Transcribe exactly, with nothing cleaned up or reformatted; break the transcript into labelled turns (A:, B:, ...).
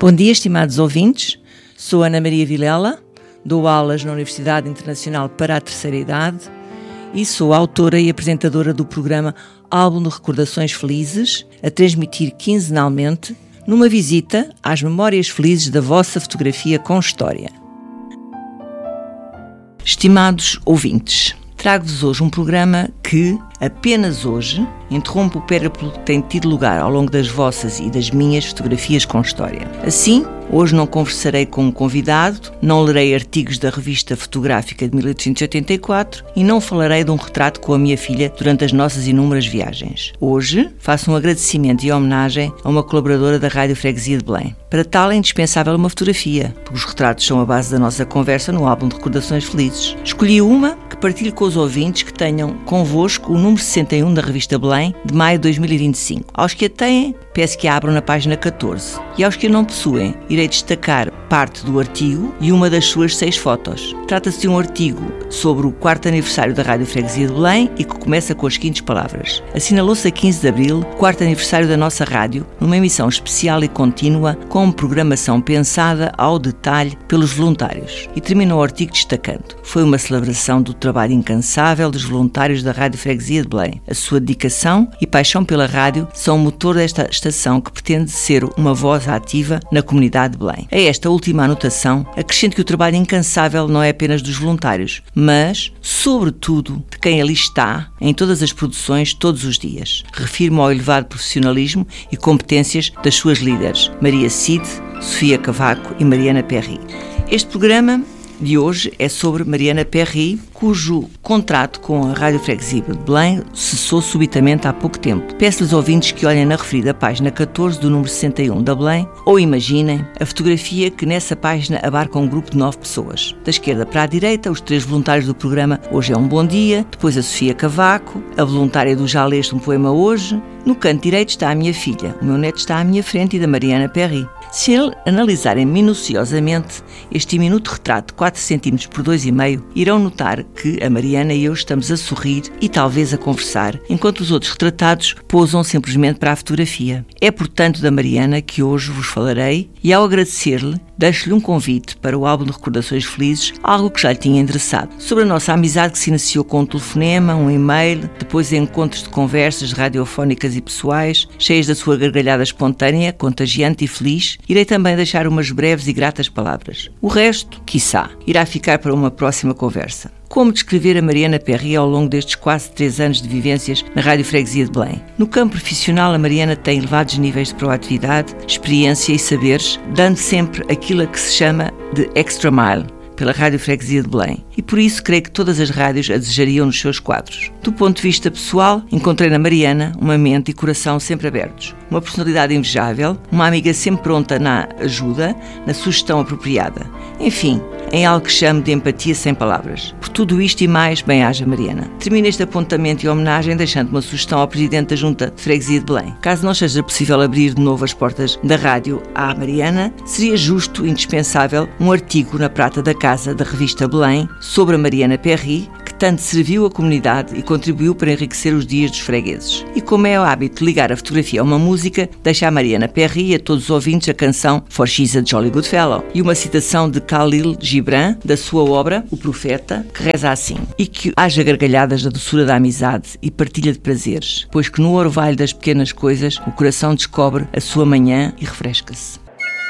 A: Bom dia, estimados ouvintes. Sou Ana Maria Vilela, dou aulas na Universidade Internacional para a Terceira Idade e sou autora e apresentadora do programa Álbum de Recordações Felizes, a transmitir quinzenalmente numa visita às memórias felizes da vossa fotografia com história. Estimados ouvintes, trago-vos hoje um programa que, apenas hoje, interrompe o périplo que tem tido lugar ao longo das vossas e das minhas fotografias com história. Assim, hoje não conversarei com um convidado, não lerei artigos da revista fotográfica de mil oitocentos e oitenta e quatro e não falarei de um retrato com a minha filha durante as nossas inúmeras viagens. Hoje, faço um agradecimento e homenagem a uma colaboradora da Rádio Freguesia de Belém. Para tal é indispensável uma fotografia, porque os retratos são a base da nossa conversa no álbum de recordações felizes. Escolhi uma que partilho com os ouvintes que tenham convosco o número sessenta e um da revista Belém, de maio de dois mil e vinte e cinco. Aos que a têm, peço que a abram na página catorze. E aos que a não possuem, irei destacar parte do artigo e uma das suas seis fotos. Trata-se de um artigo sobre o quarto aniversário da Rádio Freguesia de Belém e que começa com as seguintes palavras. Assinalou-se a quinze de abril, quarto aniversário da nossa rádio, numa emissão especial e contínua, com programação pensada ao detalhe pelos voluntários. E termina o artigo destacando. Foi uma celebração do trabalho incansável dos voluntários da Rádio Freguesia de Belém. A sua dedicação e paixão pela rádio são o motor desta estação que pretende ser uma voz ativa na comunidade de Belém. A esta última anotação, acrescento que o trabalho incansável não é apenas dos voluntários, mas, sobretudo, de quem ali está, em todas as produções, todos os dias. Refiro-me ao elevado profissionalismo e competências das suas líderes, Maria Cid, Sofia Cavaco e Mariana Perry. Este programa de hoje é sobre Mariana Perry, cujo contrato com a Rádio Freguesia de Belém cessou subitamente há pouco tempo. Peço-lhes ouvintes que olhem na referida página catorze do número sessenta e um da Belém ou imaginem a fotografia que nessa página abarca um grupo de nove pessoas. Da esquerda para a direita, os três voluntários do programa Hoje é um Bom Dia, depois a Sofia Cavaco, a voluntária do Já Leste um Poema Hoje. No canto direito está a minha filha, o meu neto está à minha frente e da Mariana Perry. Se analisarem minuciosamente este diminuto retrato de quatro centímetros por dois vírgula cinco, irão notar que a Mariana e eu estamos a sorrir e talvez a conversar, enquanto os outros retratados pousam simplesmente para a fotografia. É, portanto, da Mariana que hoje vos falarei e, ao agradecer-lhe, deixo-lhe um convite para o álbum de recordações felizes, algo que já lhe tinha interessado. Sobre a nossa amizade que se iniciou com um telefonema, um e-mail, depois encontros de conversas radiofónicas e pessoais, cheias da sua gargalhada espontânea, contagiante e feliz, irei também deixar umas breves e gratas palavras. O resto, quiçá, irá ficar para uma próxima conversa. Como descrever a Mariana Perry ao longo destes quase três anos de vivências na Rádio Freguesia de Belém? No campo profissional, a Mariana tem elevados níveis de proatividade, experiência e saberes, dando sempre aquilo a que se chama de extra mile pela Rádio Freguesia de Belém. E por isso creio que todas as rádios a desejariam nos seus quadros. Do ponto de vista pessoal, encontrei na Mariana uma mente e coração sempre abertos, uma personalidade invejável, uma amiga sempre pronta na ajuda, na sugestão apropriada. Enfim, em algo que chamo de empatia sem palavras. Por tudo isto e mais, bem-aja Mariana. Termino este apontamento e homenagem deixando uma sugestão ao Presidente da Junta de Freguesia de Belém. Caso não seja possível abrir de novo as portas da rádio à Mariana, seria justo e indispensável um artigo na prata da casa da revista Belém sobre a Mariana Perry, que tanto serviu a comunidade e contribuiu para enriquecer os dias dos fregueses. E como é o hábito ligar a fotografia a uma música, deixa a Mariana Perry e a todos os ouvintes a canção For She's a Jolly Good Fellow e uma citação de Khalil Gibran da sua obra O Profeta, que reza assim: e que haja gargalhadas da doçura da amizade e partilha de prazeres, pois que no orvalho das pequenas coisas o coração descobre a sua manhã e refresca-se.